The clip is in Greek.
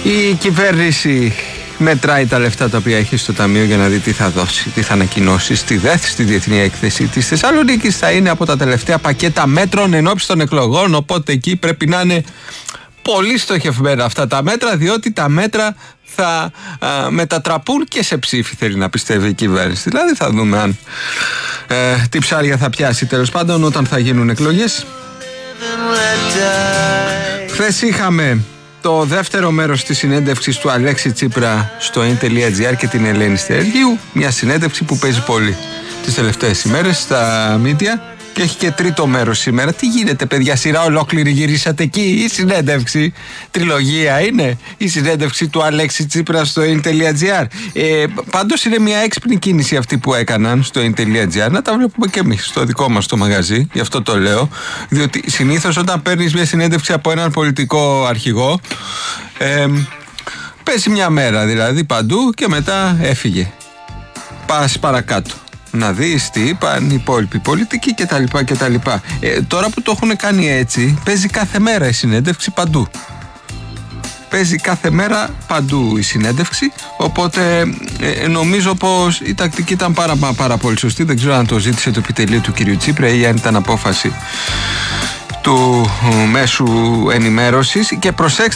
Η κυβέρνηση μετράει τα λεφτά τα οποία έχει στο ταμείο για να δει τι θα δώσει, τι θα ανακοινώσει στη ΔΕΘ, στη Διεθνή Έκθεση της Θεσσαλονίκης. Θα είναι από τα τελευταία πακέτα μέτρων ενόψει των εκλογών, οπότε εκεί πρέπει να είναι πολύ στοχευμένα αυτά τα μέτρα, διότι τα μέτρα θα μετατραπούν και σε ψήφι, θέλει να πιστεύει η κυβέρνηση. Δηλαδή θα δούμε αν τι ψάρια θα πιάσει τέλος πάντων όταν θα γίνουν εκλογές. Χθες είχαμε το δεύτερο μέρος της συνέντευξης του Αλέξη Τσίπρα στο in.gr και την Ελένη Στεργίου. Μια συνέντευξη που παίζει πολύ τις τελευταίες ημέρες στα media και έχει και τρίτο μέρος σήμερα. Τι γίνεται, παιδιά, σειρά ολόκληρη γυρίσατε εκεί? Η συνέντευξη τριλογία είναι η συνέντευξη του Αλέξη Τσίπρα στο in.gr. Πάντως είναι μια έξυπνη κίνηση αυτή που έκαναν στο in.gr. Να τα βλέπουμε και εμείς στο δικό μας το μαγαζί, γι' αυτό το λέω. Διότι συνήθως όταν παίρνεις μια συνέντευξη από έναν πολιτικό αρχηγό, πέσει μια μέρα δηλαδή παντού και μετά έφυγε. Πας παρακάτω να δεις τι είπαν οι υπόλοιποι πολιτικοί κτλ. Τώρα που το έχουν κάνει έτσι, παίζει κάθε μέρα η συνέντευξη παντού. Παίζει κάθε μέρα παντού η συνέντευξη, οπότε νομίζω πως η τακτική ήταν πάρα πολύ σωστή. Δεν ξέρω αν το ζήτησε το επιτελείο του κυρίου Τσίπρα ή αν ήταν απόφαση του μέσου ενημέρωσης. Και προσέξτε